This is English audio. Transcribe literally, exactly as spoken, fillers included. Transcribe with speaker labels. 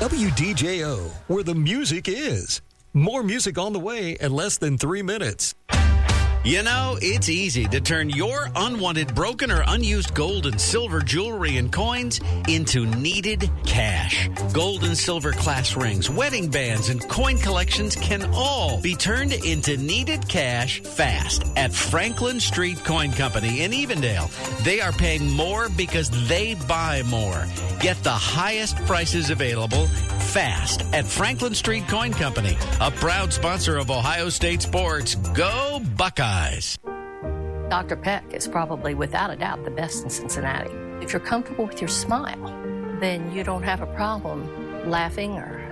Speaker 1: W D J O, where the music is. More music on the way in less than three minutes.
Speaker 2: You know, it's easy to turn your unwanted, broken, or unused gold and silver jewelry and coins into needed cash. Gold and silver class rings, wedding bands, and coin collections can all be turned into needed cash fast at Franklin Street Coin Company in Evendale. They are paying more because they buy more. Get the highest prices available fast at Franklin Street Coin Company, a proud sponsor of Ohio State sports. Go Buckeyes!
Speaker 3: Doctor Peck is probably, without a doubt, the best in Cincinnati. If you're comfortable with your smile, then you don't have a problem laughing or